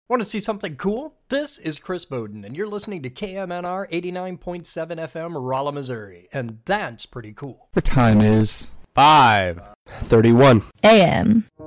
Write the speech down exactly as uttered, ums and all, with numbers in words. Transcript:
Want to see something cool? This is Chris Bowden, and you're listening to K M N R eighty-nine point seven F M, Rolla, Missouri, and that's pretty cool. The time is five thirty-one A M